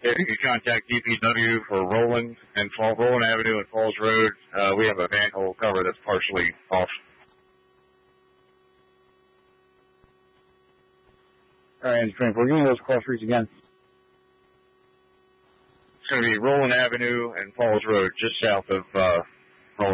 If you could contact DPW for Roland Avenue and Falls Road, we have a manhole cover that's partially off. All right, 24. Give me those cross streets again. It's going to be Roland Avenue and Falls Road, just south of